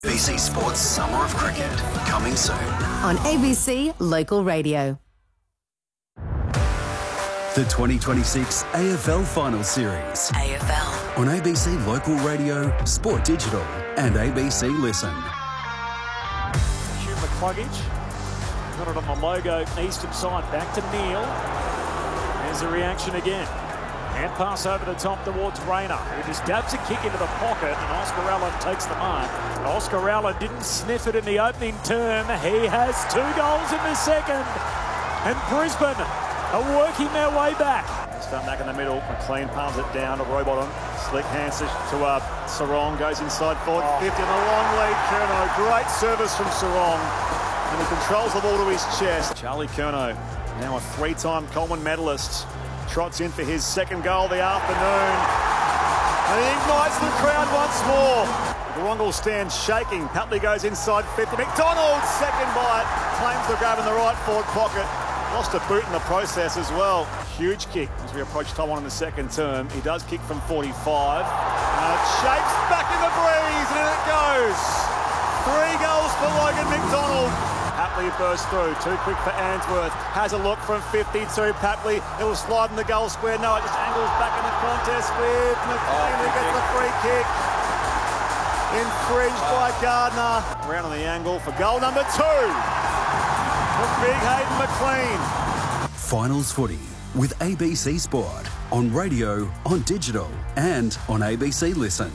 ABC Sports Summer of Cricket, coming soon. On ABC Local Radio. The 2026 AFL Final Series. AFL. On ABC Local Radio, Sport Digital and ABC Listen. Hugh McCluggage. Got it on the logo, eastern side. Back to Neil. There's a reaction again. Hand pass over the top towards Rayner, who just dabs a kick into the pocket, and Oscar Allen takes the mark. Oscar Allen didn't sniff it in the opening term. He has 2 goals in the second. And Brisbane are working their way back. Start back in the middle. McLean palms it down to Rowbottom. Slick hands to Sarong. Goes inside forward 50 and a long lead. Curnow. Great service from Sarong. And he controls the ball to his chest. Charlie Curnow, now a 3-time Coleman medalist, trots in for his second goal of the afternoon. And he ignites the crowd once more. Gorongel stands shaking. Patley goes inside 50. McDonald, second bite. Claims the grab in the right forward pocket. Lost a boot in the process as well. Huge kick as we approach time 1 in the second term. He does kick from 45. It shapes back in the breeze and in it goes. 3 goals for Logan McDonald. Patley bursts through, too quick for Ainsworth. Has a look from 52. Patley, it will slide in the goal square. No, it just angles back in the contest with McLean, who gets the free kick. Infringed by Gardner. Around on the angle for goal number 2. For Big Hayden McLean. Finals footy with ABC Sport. On radio, on digital and on ABC Listen.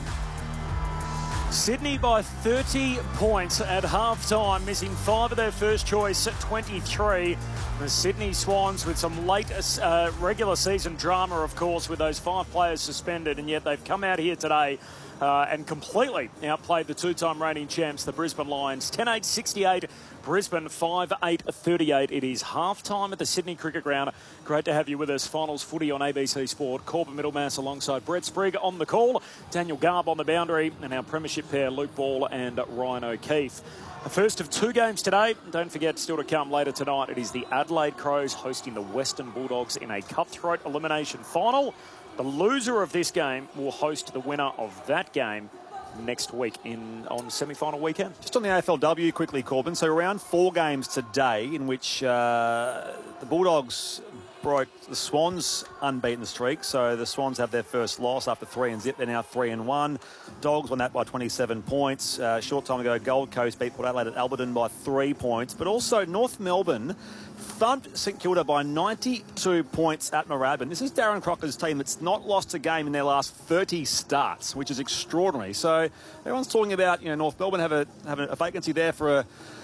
Sydney by 30 points at half-time, missing 5 of their first choice at 23. The Sydney Swans with some late regular season drama, of course, with those 5 players suspended, and yet they've come out here today and completely outplayed the 2-time reigning champs, the Brisbane Lions. 10-8-68, Brisbane 5-8-38. It is half-time at the Sydney Cricket Ground. Great to have you with us. Finals footy on ABC Sport. Corbin Middlemass alongside Brett Sprigg on the call. Daniel Garb on the boundary. And our premiership pair, Luke Ball and Ryan O'Keefe. The first of 2 games today. Don't forget, still to come later tonight, it is the Adelaide Crows hosting the Western Bulldogs in a cutthroat elimination final. The loser of this game will host the winner of that game next week on semi-final weekend. Just on the AFLW quickly, Corbin. So around 4 games today in which the Bulldogs broke the Swans' unbeaten streak. So the Swans have their first loss after 3 and zip. They're now 3-1. Dogs won that by 27 points. Short time ago, Gold Coast beat Port Adelaide at Alberton by 3 points. But also North Melbourne thumped St Kilda by 92 points at Moorabbin. This is Darren Crocker's team that's not lost a game in their last 30 starts, which is extraordinary. So everyone's talking about, North Melbourne have a vacancy there for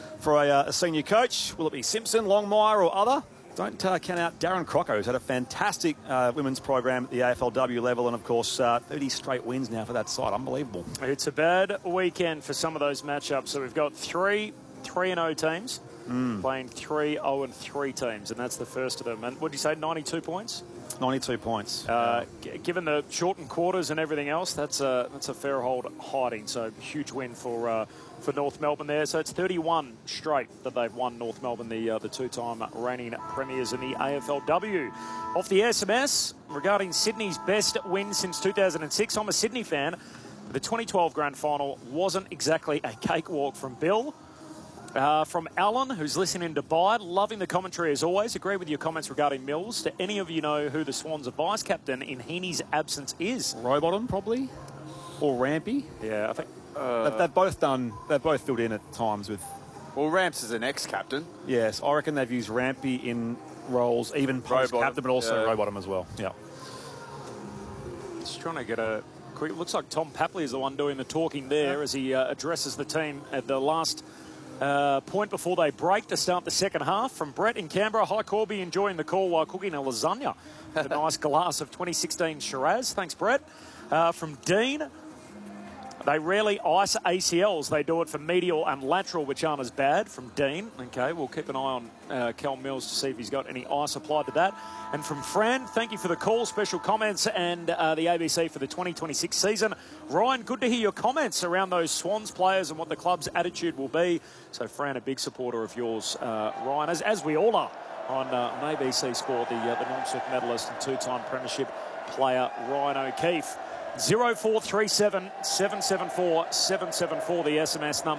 a senior coach. Will it be Simpson, Longmire or other? Don't count out Darren Crocker, who's had a fantastic women's program at the AFLW level, and of course 30 straight wins now for that side. Unbelievable. It's a bad weekend for some of those matchups. So we've got 3 3-0 teams playing 3 0-3 teams, and that's the first of them. And what did you say, 92 points? 92 points. Given the shortened quarters and everything else, that's a fair hold hiding. So huge win for North Melbourne there. So it's 31 straight that they've won, North Melbourne, the 2-time reigning premiers in the AFLW. Off the SMS, regarding Sydney's best win since 2006, I'm a Sydney fan. The 2012 grand final wasn't exactly a cakewalk from Bill. From Alan, who's listening in Dubai, loving the commentary as always. Agree with your comments regarding Mills. Do any of you know who the Swans' vice captain in Heaney's absence is? Rowbottom, probably, or Rampy. Yeah, I think they've both filled in at times with. Well, Ramps is an ex-captain. Yes, I reckon they've used Rampy in roles, even post-captain, but also Rowbottom as well. Yeah. Just trying to get a quick. Looks like Tom Papley is the one doing the talking there as he addresses the team at the last point before they break to start the second half. From Brett in Canberra. Hi, Corby, enjoying the call while cooking a lasagna. A nice glass of 2016 Shiraz. Thanks, Brett. From Dean. They rarely ice ACLs. They do it for medial and lateral, which aren't as bad. From Dean. Okay, we'll keep an eye on Cal Mills to see if he's got any ice applied to that. And from Fran, thank you for the call, special comments, and the ABC for the 2026 season. Ryan, good to hear your comments around those Swans players and what the club's attitude will be. So, Fran, a big supporter of yours, Ryan, as we all are on ABC Sport, the Norm-Smith medalist and 2-time premiership player, Ryan O'Keefe. 0437 774 774, the SMS number.